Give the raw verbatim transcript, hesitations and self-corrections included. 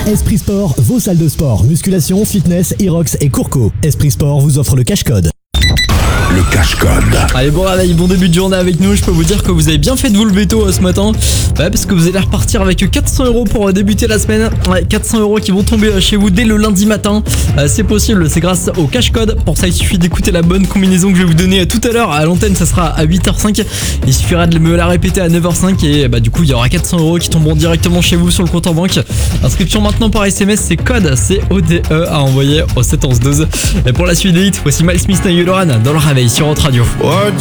Esprit Sport, vos salles de sport, musculation, fitness, Irox et Courco. Esprit Sport vous offre le cash code. Le cash code. Allez, bon réveil, bon début de journée avec nous. Je peux vous dire que vous avez bien fait de vous lever tôt ce matin. Ouais, parce que vous allez repartir avec quatre cents euros pour débuter la semaine. Ouais, quatre cents euros qui vont tomber chez vous dès le lundi matin. Euh, c'est possible, c'est grâce au cash code. Pour ça, il suffit d'écouter la bonne combinaison que je vais vous donner tout à l'heure. À l'antenne, ça sera à huit heures cinq. Il suffira de me la répéter à neuf heures cinq. Et bah, du coup, il y aura quatre cents euros qui tomberont directement chez vous sur le compte en banque. Inscription maintenant par S M S, c'est code C O D E à envoyer au sept onze douze. Et pour la suite des hits, voici Miles Smith et Loran dans le réveil sur Hot Radio. Words